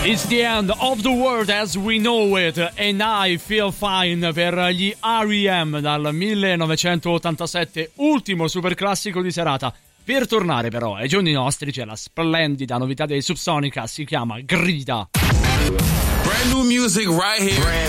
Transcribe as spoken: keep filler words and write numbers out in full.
It's the end of the world as we know it and I feel fine per gli R E M dal millenovecentottantasette, ultimo super classico di serata. Per tornare però ai giorni nostri c'è la splendida novità dei Subsonica, si chiama Grida. Brand new music right here.